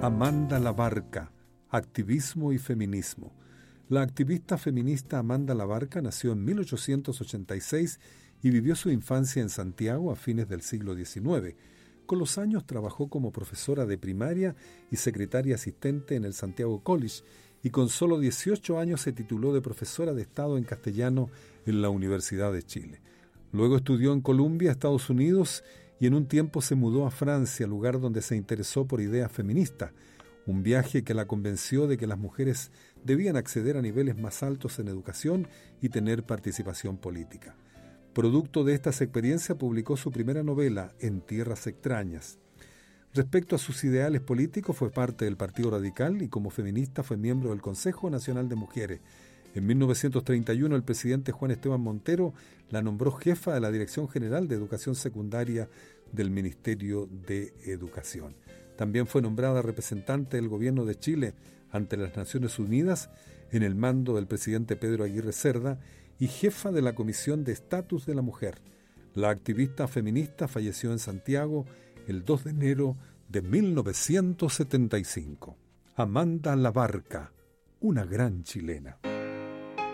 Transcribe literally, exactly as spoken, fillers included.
Amanda Labarca, activismo y feminismo. La activista feminista Amanda Labarca nació en mil ochocientos ochenta y seis y vivió su infancia en Santiago a fines del siglo diecinueve. Con los años trabajó como profesora de primaria y secretaria asistente en el Santiago College y con solo dieciocho años se tituló de profesora de Estado en castellano en la Universidad de Chile. Luego estudió en Columbia, Estados Unidos, y en un tiempo se mudó a Francia, lugar donde se interesó por ideas feministas, un viaje que la convenció de que las mujeres debían acceder a niveles más altos en educación y tener participación política. Producto de estas experiencias publicó su primera novela, En tierras extrañas. Respecto a sus ideales políticos, fue parte del Partido Radical y como feminista fue miembro del Consejo Nacional de Mujeres. En mil novecientos treinta y uno el presidente Juan Esteban Montero la nombró jefa de la Dirección General de Educación Secundaria del Ministerio de Educación. También fue nombrada representante del Gobierno de Chile ante las Naciones Unidas en el mando del presidente Pedro Aguirre Cerda y jefa de la Comisión de Estatus de la Mujer. La activista feminista falleció en Santiago el dos de enero de mil novecientos setenta y cinco. Amanda Labarca, una gran chilena.